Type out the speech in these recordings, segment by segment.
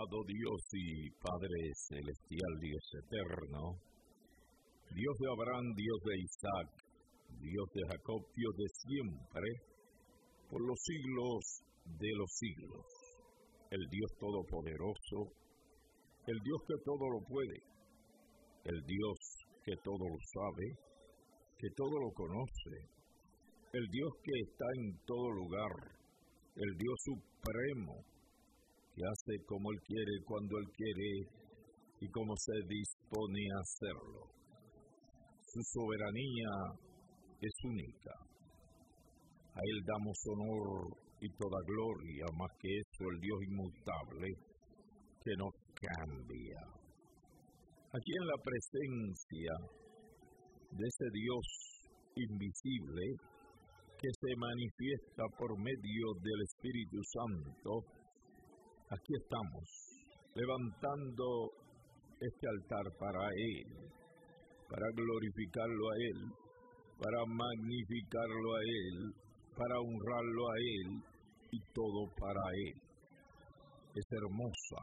Amado Dios y Padre Celestial, Dios Eterno, Dios de Abraham, Dios de Isaac, Dios de Jacob, Dios de siempre, por los siglos de los siglos, el Dios Todopoderoso, el Dios que todo lo puede, el Dios que todo lo sabe, que todo lo conoce, el Dios que está en todo lugar, el Dios supremo, que hace como Él quiere, cuando Él quiere y como se dispone a hacerlo. Su soberanía es única. A Él damos honor y toda gloria, más que eso, el Dios inmutable que no cambia. Aquí en la presencia de ese Dios invisible que se manifiesta por medio del Espíritu Santo, aquí estamos, levantando este altar para Él, para glorificarlo a Él, para magnificarlo a Él, para honrarlo a Él y todo para Él. Es hermosa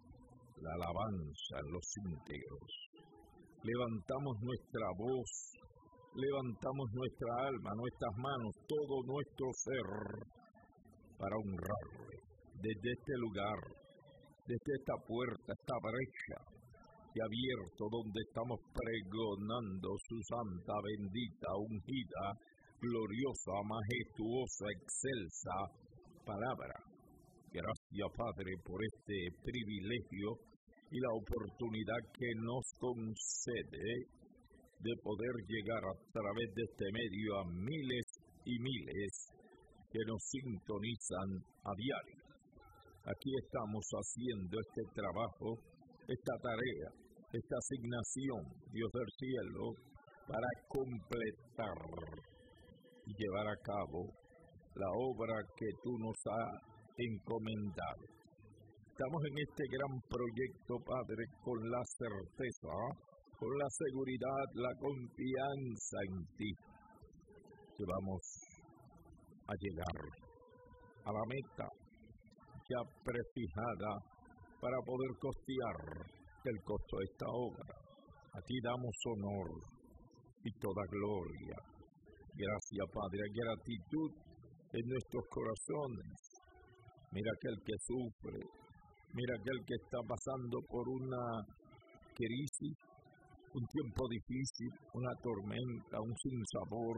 la alabanza en los íntegros. Levantamos nuestra voz, levantamos nuestra alma, nuestras manos, todo nuestro ser para honrarle. Desde este lugar, desde esta puerta, esta brecha que ha abierto donde estamos pregonando su santa, bendita, ungida, gloriosa, majestuosa, excelsa palabra. Gracias, Padre, por este privilegio y la oportunidad que nos concede de poder llegar a través de este medio a miles y miles que nos sintonizan a diario. Aquí estamos haciendo este trabajo, esta tarea, esta asignación, Dios del cielo, para completar y llevar a cabo la obra que tú nos has encomendado. Estamos en este gran proyecto, Padre, con la certeza, con la seguridad, la confianza en ti, que vamos a llegar a la meta ya prefijada para poder costear el costo de esta obra. A ti damos honor y toda gloria. Gracias, Padre, hay gratitud en nuestros corazones. Mira aquel que sufre, mira aquel que está pasando por una crisis, un tiempo difícil, una tormenta, un sinsabor.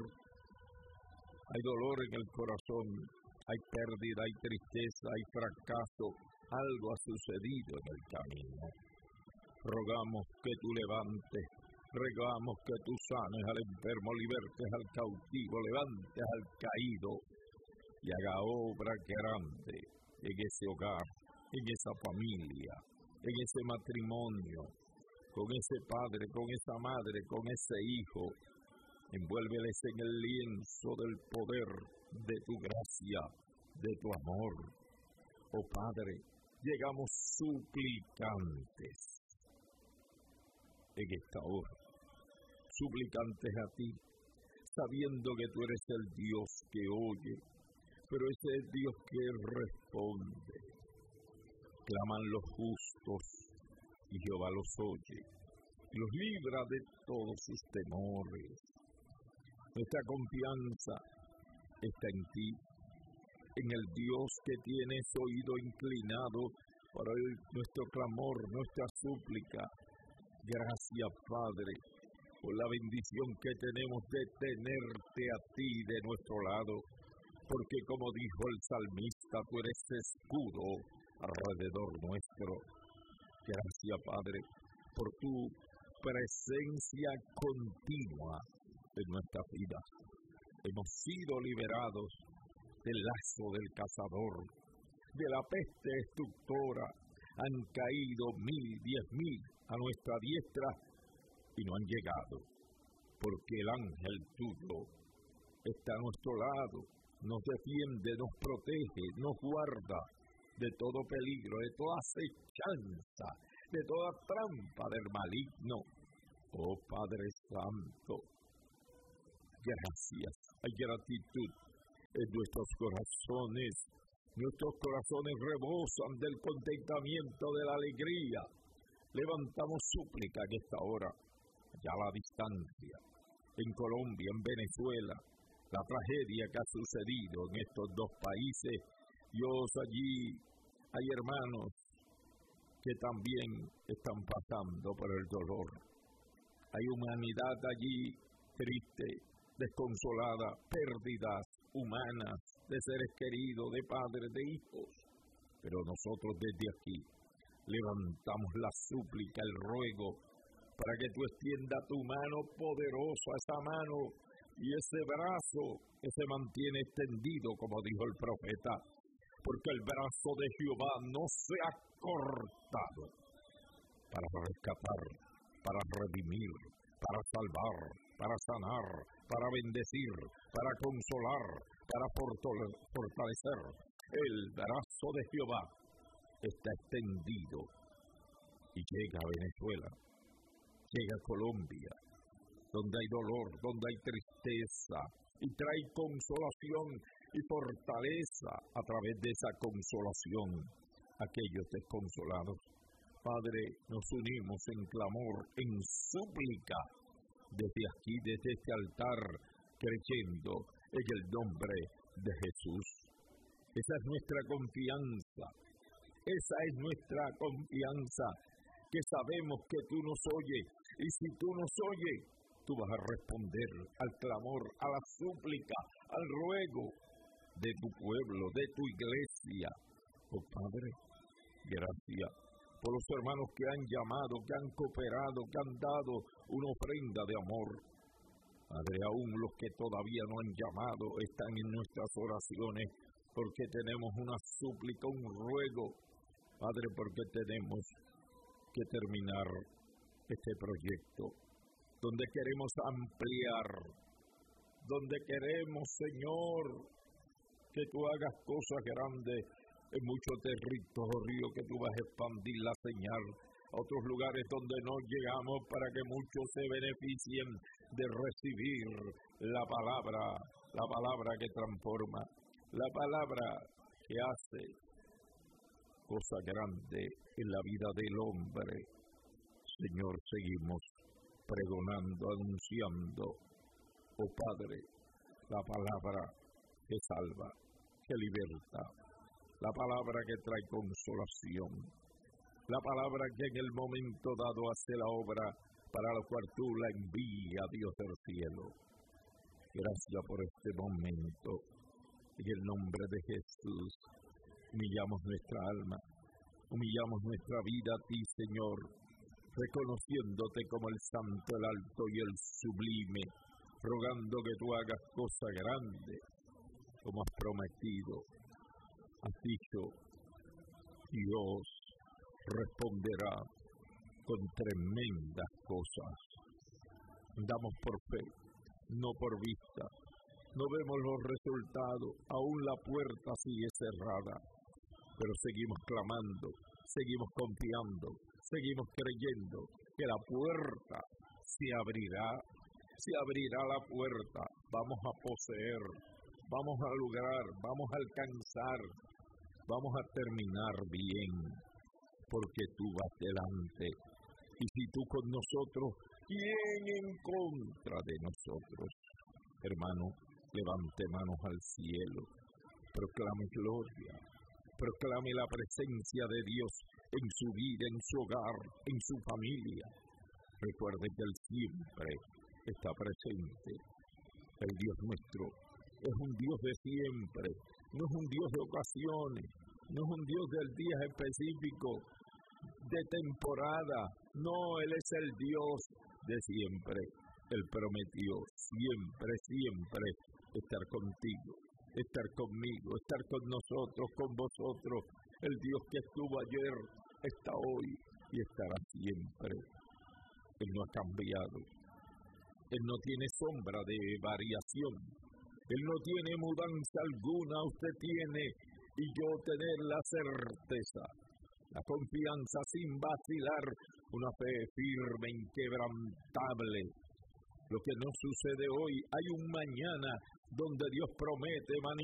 Hay dolor en el corazón, hay pérdida, hay tristeza, hay fracaso. Algo ha sucedido en el camino. Rogamos que tú levantes, rogamos que tú sanes al enfermo, libertes al cautivo, levantes al caído y haga obra grande en ese hogar, en esa familia, en ese matrimonio, con ese padre, con esa madre, con ese hijo. Envuélveles en el lienzo del poder de tu gracia, de tu amor. Oh Padre, llegamos suplicantes en esta hora, suplicantes a ti, sabiendo que tú eres el Dios que oye, pero ese es Dios que responde. Claman los justos y Jehová los oye, y los libra de todos sus temores. Nuestra confianza está en ti, en el Dios que tienes oído inclinado para nuestro clamor, nuestra súplica. Gracias, Padre, por la bendición que tenemos de tenerte a ti de nuestro lado, porque como dijo el salmista, tú eres escudo alrededor nuestro. Gracias, Padre, por tu presencia continua en nuestra vida. Hemos sido liberados del lazo del cazador, de la peste destructora. Han caído 1,000, 10,000 a nuestra diestra y no han llegado, porque el ángel tuyo está a nuestro lado, nos defiende, nos protege, nos guarda de todo peligro, de toda acechanza, de toda trampa del maligno. Oh Padre Santo, gracias. Hay gratitud en nuestros corazones Nuestros corazones rebosan del contentamiento, de la alegría. Levantamos súplica en esta hora, ya a la distancia, en Colombia, en Venezuela, la tragedia que ha sucedido en estos dos países. Dios, allí hay hermanos que también están pasando por el dolor. Hay humanidad allí triste, desconsolada, pérdidas humanas de seres queridos, de padres, de hijos. Pero nosotros desde aquí levantamos la súplica, el ruego, para que tú extiendas tu mano poderosa, esa mano y ese brazo que se mantiene extendido, como dijo el profeta, porque el brazo de Jehová no se ha cortado para rescatar, para redimir, para salvar, para sanar, para bendecir, para consolar, para fortalecer. El brazo de Jehová está extendido y llega a Venezuela, llega a Colombia, donde hay dolor, donde hay tristeza, y trae consolación y fortaleza a través de esa consolación a aquellos desconsolados. Padre, nos unimos en clamor, en súplica, desde aquí, desde este altar, creyendo en el nombre de Jesús. Esa es nuestra confianza, esa es nuestra confianza, que sabemos que tú nos oyes, y si tú nos oyes, tú vas a responder al clamor, a la súplica, al ruego de tu pueblo, de tu iglesia. Oh Padre, gracias por los hermanos que han llamado, que han cooperado, que han dado una ofrenda de amor. Padre, aún los que todavía no han llamado están en nuestras oraciones, porque tenemos una súplica, un ruego, Padre, porque tenemos que terminar este proyecto, donde queremos ampliar, donde queremos, Señor, que tú hagas cosas grandes en mucho territorio, que tú vas a expandir la señal a otros lugares donde no llegamos, para que muchos se beneficien de recibir la palabra que transforma, la palabra que hace cosa grande en la vida del hombre. Señor, seguimos pregonando, anunciando, oh Padre, la palabra que salva, que liberta, la palabra que trae consolación, la palabra que en el momento dado hace la obra para la cual tú la envías, Dios del cielo. Gracias por este momento. En el nombre de Jesús, humillamos nuestra alma, humillamos nuestra vida a ti, Señor, reconociéndote como el santo, el alto y el sublime, rogando que tú hagas cosas grandes, como has prometido. Has dicho, Dios responderá con tremendas cosas. Andamos por fe, no por vista. No vemos los resultados, aún la puerta sigue cerrada, pero seguimos clamando, seguimos confiando, seguimos creyendo que la puerta se abrirá la puerta, vamos a poseer, vamos a lograr, vamos a alcanzar, vamos a terminar bien, porque tú vas delante, y si tú con nosotros, ¿quién en contra de nosotros? Hermano, levante manos al cielo, proclame gloria, proclame la presencia de Dios en su vida, en su hogar, en su familia. Recuerde que Él siempre está presente. El Dios nuestro es un Dios de siempre, no es un Dios de ocasiones, no es un Dios del día específico, de temporada. No, Él es el Dios de siempre. Él prometió siempre estar contigo, estar conmigo, estar con nosotros, con vosotros. El Dios que estuvo ayer, está hoy y estará siempre. Él no ha cambiado. Él no tiene sombra de variación. Él no tiene mudanza alguna. Usted tiene y yo tener la certeza, la confianza sin vacilar, una fe firme, inquebrantable. Lo que no sucede hoy, hay un mañana donde Dios promete manifestar